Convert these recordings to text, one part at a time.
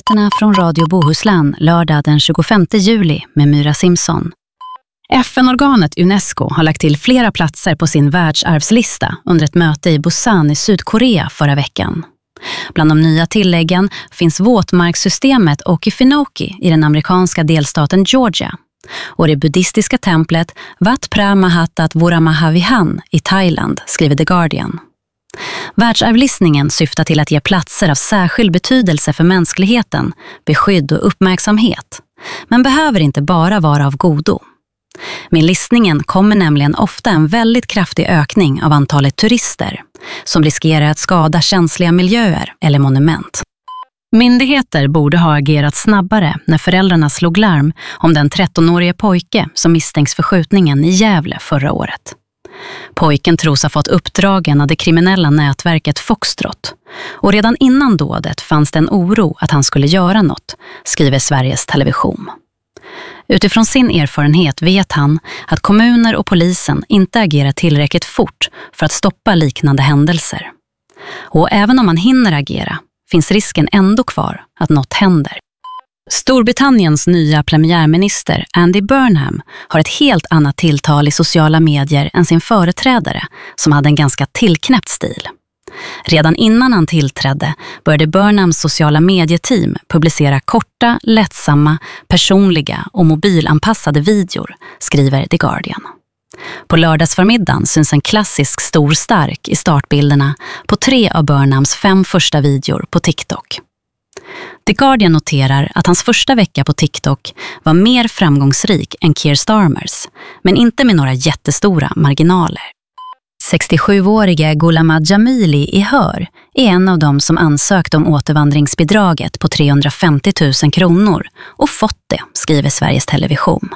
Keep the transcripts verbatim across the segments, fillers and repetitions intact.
Nyheterna från Radio Bohuslän lördag den tjugofemte juli med Myra Simson. F N-organet UNESCO har lagt till flera platser på sin världsarvslista under ett möte i Busan i Sydkorea förra veckan. Bland de nya tilläggen finns våtmarkssystemet Okefenokee i den amerikanska delstaten Georgia och det buddhistiska templet Wat Phra Mahathat Vuramahavihan i Thailand, skriver The Guardian. Världsarvlistningen syftar till att ge platser av särskild betydelse för mänskligheten, beskydd och uppmärksamhet, men behöver inte bara vara av godo. Med listningen kommer nämligen ofta en väldigt kraftig ökning av antalet turister som riskerar att skada känsliga miljöer eller monument. Myndigheter borde ha agerat snabbare när föräldrarna slog larm om den trettonårige pojke som misstänks för skjutningen i Gävle förra året. Pojken tros ha fått uppdragen av det kriminella nätverket Foxtrot och redan innan dådet fanns det en oro att han skulle göra något, skriver Sveriges Television. Utifrån sin erfarenhet vet han att kommuner och polisen inte agerar tillräckligt fort för att stoppa liknande händelser. Och även om man hinner agera finns risken ändå kvar att något händer. Storbritanniens nya premiärminister Andy Burnham har ett helt annat tilltal i sociala medier än sin företrädare som hade en ganska tillknäppt stil. Redan innan han tillträdde började Burnhams sociala medieteam publicera korta, lättsamma, personliga och mobilanpassade videor, skriver The Guardian. På lördagsförmiddagen syns en klassisk stor stark i startbilderna på tre av Burnhams fem första videor på TikTok. The Guardian noterar att hans första vecka på TikTok var mer framgångsrik än Keir Starmers, men inte med några jättestora marginaler. sextiosjuårige Ghulam Jamili i Hör är en av dem som ansökt om återvandringsbidraget på trehundrafemtio tusen kronor och fått det, skriver Sveriges Television.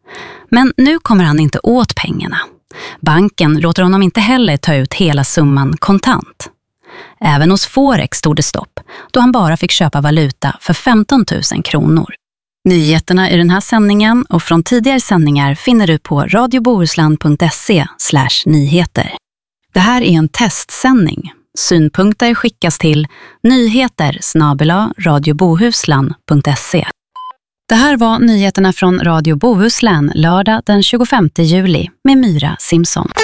Men nu kommer han inte åt pengarna. Banken låter honom inte heller ta ut hela summan kontant. Även hos Forex stod det stopp, då han bara fick köpa valuta för femton tusen kronor. Nyheterna i den här sändningen och från tidigare sändningar finner du på radiobohuslän punkt se slash nyheter. Det här är en testsändning. Synpunkter skickas till nyheter snabel-a radiobohuslän punkt se. Det här var nyheterna från Radio Bohuslän lördag den tjugofemte juli med Myra Simson.